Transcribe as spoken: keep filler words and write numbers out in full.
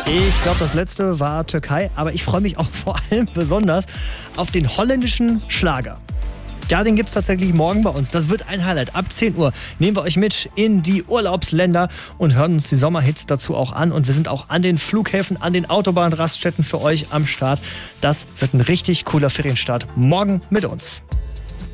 Ich glaube, das letzte war Türkei, aber ich freue mich auch vor allem besonders auf den holländischen Schlager. Ja, den gibt's tatsächlich morgen bei uns. Das wird ein Highlight. Ab zehn Uhr nehmen wir euch mit in die Urlaubsländer und hören uns die Sommerhits dazu auch an. Und wir sind auch an den Flughäfen, an den Autobahnraststätten für euch am Start. Das wird ein richtig cooler Ferienstart. Morgen mit uns.